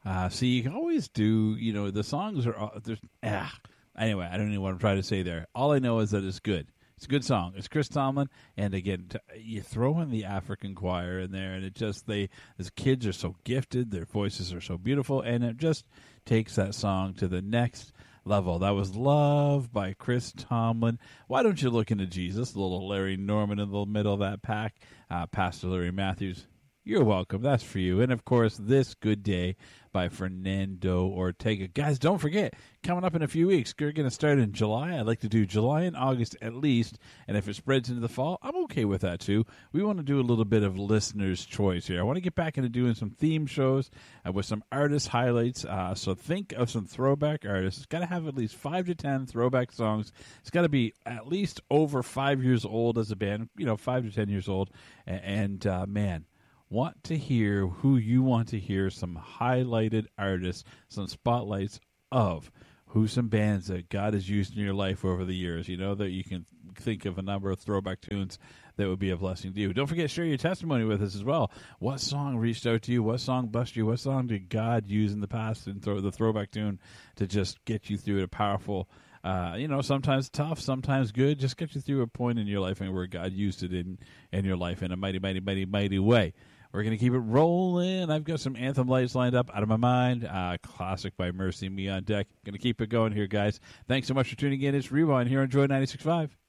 See, you can always do, the songs are, anyway, I don't know what I'm trying to say there. All I know is that it's good. It's a good song. It's Chris Tomlin, and again, you throw in the African choir in there, and these kids are so gifted, their voices are so beautiful, and it just takes that song to the next level. That was Love by Chris Tomlin. Why don't you look into Jesus? A little Larry Norman in the middle of that pack. Pastor Larry Matthews, you're welcome. That's for you. And, of course, This Good Day by Fernando Ortega. Guys, don't forget, coming up in a few weeks, we're going to start in July. I'd like to do July and August at least. And if it spreads into the fall, I'm okay with that, too. We want to do a little bit of listener's choice here. I want to get back into doing some theme shows with some artist highlights. So think of some throwback artists. It's got to have at least 5 to 10 throwback songs. It's got to be at least over 5 years old as a band, 5 to 10 years old. And man, want to hear who you want to hear, some highlighted artists, some spotlights of who some bands that God has used in your life over the years. That you can think of a number of throwback tunes that would be a blessing to you. Don't forget, share your testimony with us as well. What song reached out to you? What song blessed you? What song did God use in the past and throw the throwback tune to just get you through a powerful, sometimes tough, sometimes good, just get you through a point in your life and where God used it in your life in a mighty, mighty, mighty, mighty way. We're going to keep it rolling. I've got some anthem lights lined up, Out of My Mind, classic by Mercy Me on deck. Going to keep it going here, guys. Thanks so much for tuning in. It's Rewind here on Joy 96.5.